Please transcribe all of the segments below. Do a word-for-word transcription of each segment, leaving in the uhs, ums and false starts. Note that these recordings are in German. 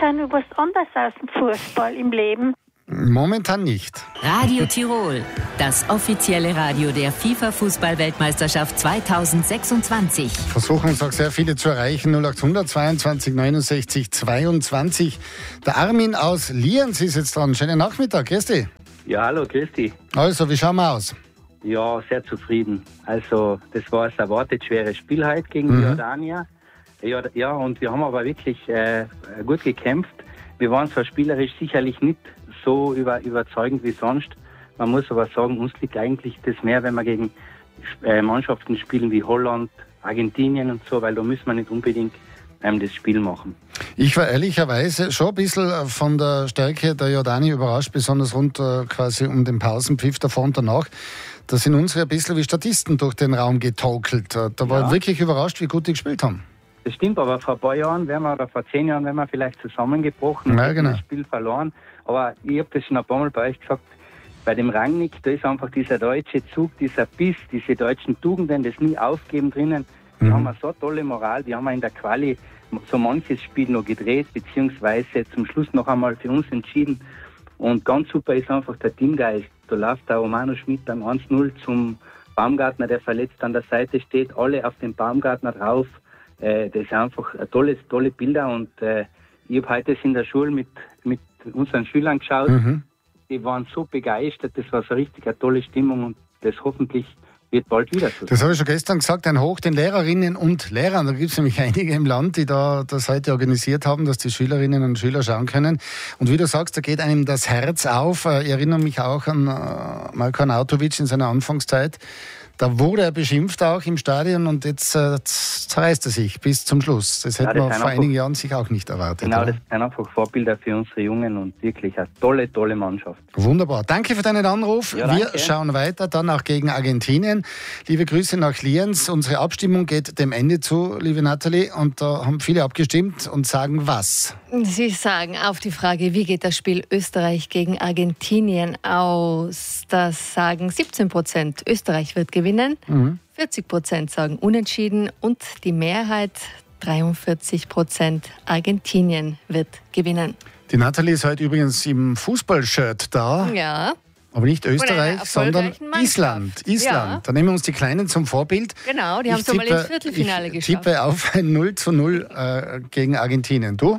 sind was anderes als dem Fußball im Leben. Momentan nicht. Radio Tirol, das offizielle Radio der FIFA-Fußball-Weltmeisterschaft zweitausendsechsundzwanzig. Versuchen uns auch sehr viele zu erreichen. null acht hundert zweiundzwanzig neunundsechzig zweiundzwanzig. Der Armin aus Lienz ist jetzt dran. Schönen Nachmittag, grüß dich. Ja, hallo, grüß dich. Also, wie schauen wir aus? Ja, sehr zufrieden. Also, das war ein erwartet schweres Spiel heute gegen Mhm. Jordanier. Ja, ja, und wir haben aber wirklich äh, gut gekämpft. Wir waren zwar spielerisch sicherlich nicht so über, überzeugend wie sonst. Man muss aber sagen, uns liegt eigentlich das mehr, wenn wir gegen äh, Mannschaften spielen wie Holland, Argentinien und so, weil da müssen wir nicht unbedingt ähm, das Spiel machen. Ich war ehrlicherweise schon ein bisschen von der Stärke der Jordanier überrascht, besonders rund äh, quasi um den Pausenpfiff davor und danach. Da sind unsere ein bisschen wie Statisten durch den Raum getokelt. Da war Ja. ich wirklich überrascht, wie gut die gespielt haben. Das stimmt, aber vor ein paar Jahren wären wir, oder vor zehn Jahren wären wir vielleicht zusammengebrochen und Ja, hätten genau. das Spiel verloren. Aber ich habe das schon ein paar Mal bei euch gesagt, bei dem Rangnick, da ist einfach dieser deutsche Zug, dieser Biss, diese deutschen Tugenden, das nie aufgeben drinnen. Die Mhm. haben eine so tolle Moral, die haben wir in der Quali so manches Spiel noch gedreht, beziehungsweise zum Schluss noch einmal für uns entschieden. Und ganz super ist einfach der Teamgeist. Da läuft der Romano Schmidt beim eins null zum Baumgartner, der verletzt an der Seite steht, alle auf den Baumgartner drauf. Äh, das sind einfach ein tolles, tolle Bilder und äh, ich habe heute das in der Schule mit, mit unseren Schülern geschaut. Mhm. Die waren so begeistert, das war so richtig eine tolle Stimmung und das hoffentlich wird bald wieder so. Das habe ich schon gestern gesagt, ein Hoch den Lehrerinnen und Lehrern. Da gibt es nämlich einige im Land, die da das heute organisiert haben, dass die Schülerinnen und Schüler schauen können. Und wie du sagst, da geht einem das Herz auf. Ich erinnere mich auch an äh, Marko Arnautovic in seiner Anfangszeit. Da wurde er beschimpft auch im Stadion und jetzt äh, zerreißt er sich bis zum Schluss. Das hätte Ja, das man sind vor einfach- einigen Jahren sich auch nicht erwartet. Genau, oder? das sind einfach Vorbilder für unsere Jungen und wirklich eine tolle, tolle Mannschaft. Wunderbar. Danke für deinen Anruf. Ja, Wir danke. schauen weiter, dann auch gegen Argentinien. Liebe Grüße nach Lienz. Unsere Abstimmung geht dem Ende zu, liebe Nathalie. Und da haben viele abgestimmt und sagen was? Sie sagen auf die Frage, wie geht das Spiel Österreich gegen Argentinien aus? Das sagen siebzehn Prozent, Österreich wird gewinnen. Mhm. vierzig Prozent sagen unentschieden und die Mehrheit, dreiundvierzig Prozent, Argentinien wird gewinnen. Die Nathalie ist heute übrigens im Fußballshirt da. Ja, Aber nicht einer Österreich, sondern erfolgreichen Mannschaft. Island. Island. Ja. Da nehmen wir uns die Kleinen zum Vorbild. genau, die haben Ich es mal tippe- ins Viertelfinale ich geschafft. tippe auf ein null zu null äh, gegen Argentinien. Du?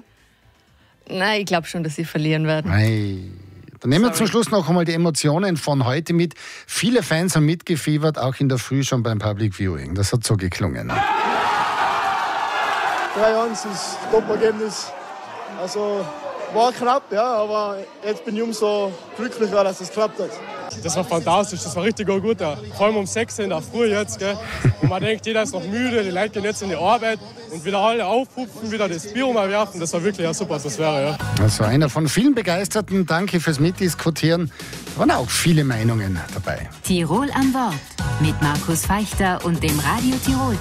Nein, ich glaube schon, dass sie verlieren werden. Hey. Dann nehmen wir zum Schluss noch einmal die Emotionen von heute mit. Viele Fans haben mitgefiebert, auch in der Früh schon beim Public Viewing. Das hat so geklungen. drei eins ist ein Top-Ergebnis. Also war knapp, ja, aber jetzt bin ich umso glücklicher, dass es geklappt hat. Das war fantastisch, das war richtig gut. Ja. Vor allem um sechs in der Früh jetzt. Gell. Und man denkt, jeder ist noch müde, die Leute gehen jetzt in die Arbeit und wieder alle aufhupfen, wieder das Bier umwerfen. Das war wirklich eine super Atmosphäre. Ja. Also einer von vielen Begeisterten. Danke fürs Mitdiskutieren. Da waren auch viele Meinungen dabei. Tirol am Wort mit Markus Feichter und dem Radio Tirol